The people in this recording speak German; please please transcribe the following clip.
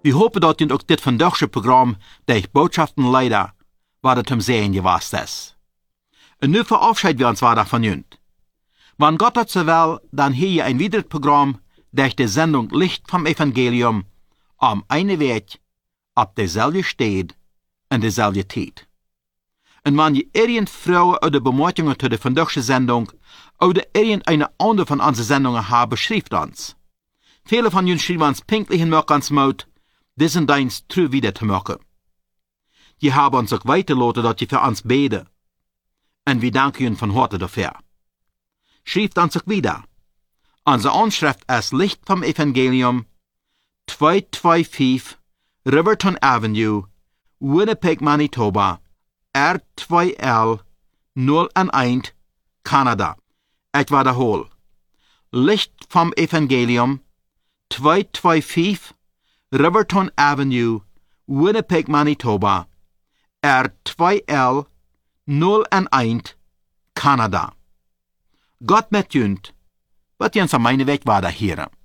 Wir hopen dat jullie ook dit vandaagse programma, de Botschaften leider, wat het hem zijn geweest is. En nu verabschieden wir uns weiter von jullie. Wenn Gott het so will, dann hier je ein weiteres Programm, durch die Sendung Licht vom Evangelium, am eine Weg, op dezelfde Stad en dezelfde tijd. En wenn je irgend Frauen oder Bemerkungen zu der vandaagse Sendung oder irgendeine andere von unseren Sendungen haben, schreibt uns. Viele von uns schreiben uns pünktlich in ans Mut, diesen Dienst true wieder zu machen. Die haben uns auch weitergelassen, dass die für uns beten. Und wir danken ihnen von Harte dafür. Schreibt uns auch wieder. Unsere Anschrift ist Licht vom Evangelium, 225 Riverton Avenue, Winnipeg, Manitoba, R2L 011, Kanada. Ich wiederhole. Licht vom Evangelium, 225 Riverton Avenue, Winnipeg, Manitoba, R2L 011, Kanada. Gott met junt, wat jens aan mijn weg waarde heren.